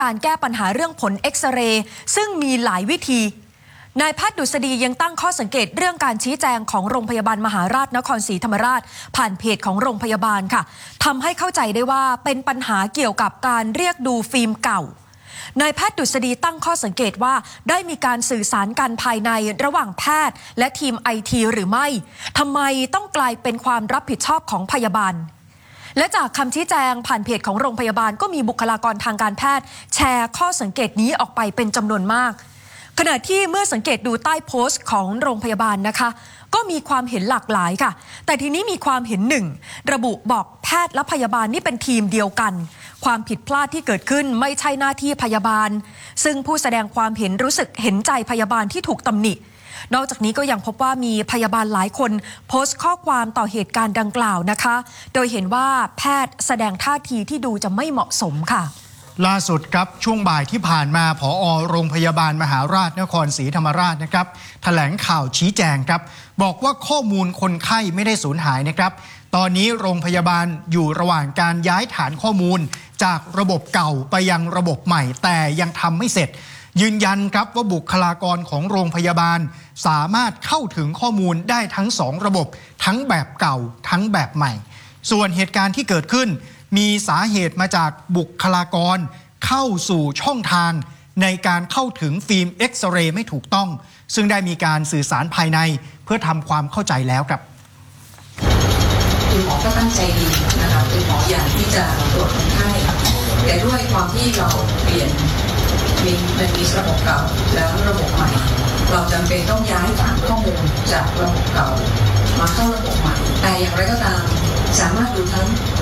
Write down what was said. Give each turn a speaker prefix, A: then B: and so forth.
A: การแก้ปัญหาเรื่องผลเอ็กซเรย์ซึ่งมีหลายวิธีนายแพทย์ดุษฎียังตั้งข้อสังเกตเรื่องการชี้แจงของโรงพยาบาลมหาราชนครศรีธรรมราชผ่านเพจของโรงพยาบาลค่ะทำให้เข้าใจได้ว่าเป็นปัญหาเกี่ยวกับการเรียกดูฟิล์มเก่านายแพทย์ดุษฎีตั้งข้อสังเกตว่าได้มีการสื่อสารกันภายในระหว่างแพทย์และทีม IT หรือไม่ทำไมต้องกลายเป็นความรับผิดชอบของพยาบาลและจากคำชี้แจงผ่านเพจของโรงพยาบาลก็มีบุคลากรทางการแพทย์แชร์ข้อสังเกตนี้ออกไปเป็นจำนวนมากขณะที่เมื่อสังเกตดูใต้โพสต์ของโรงพยาบาลนะคะก็มีความเห็นหลากหลายค่ะแต่ทีนี้มีความเห็นหนึ่งระบุบอกแพทย์และพยาบาลนี่เป็นทีมเดียวกันความผิดพลาดที่เกิดขึ้นไม่ใช่หน้าที่พยาบาลซึ่งผู้แสดงความเห็นรู้สึกเห็นใจพยาบาลที่ถูกตำหนินอกจากนี้ก็ยังพบว่ามีพยาบาลหลายคนโพสต์ข้อความต่อเหตุการณ์ดังกล่าวนะคะโดยเห็นว่าแพทย์แสดงท่าทีที่ดูจะไม่เหมาะสมค่ะ
B: ล่าสุดครับช่วงบ่ายที่ผ่านมาผอ.โรงพยาบาลมหาราชนครศรีธรรมราชนะครับแถลงข่าวชี้แจงครับบอกว่าข้อมูลคนไข้ไม่ได้สูญหายนะครับตอนนี้โรงพยาบาลอยู่ระหว่างการย้ายฐานข้อมูลจากระบบเก่าไปยังระบบใหม่แต่ยังทำไม่เสร็จยืนยันครับว่าบุคลากรของโรงพยาบาลสามารถเข้าถึงข้อมูลได้ทั้ง2ระบบทั้งแบบเก่าทั้งแบบใหม่ส่วนเหตุการณ์ที่เกิดขึ้นมีสาเหตุมาจากบุคลากรเข้าสู่ช่องทางในการเข้าถึงฟิล์มเอ็กซเรย์ไม่ถูกต้องซึ่งได้มีการสื่อสารภายในเพื่อทำความเข้าใจแล้วครับ
C: คุณหมอก็ตั้งใจดีนะคะคุณหมออยากที่จะตรวจคนไข้แต่ด้วยความที่เราเปลี่ยนมันมีระบบเก่าแล้วระบบใหม่เราจำเป็นต้องย้ายฐานข้อมูลจากระบบเก่ามาเข้าระบบใหม่แต่อย่างไรก็ตามสามารถดูทั้ง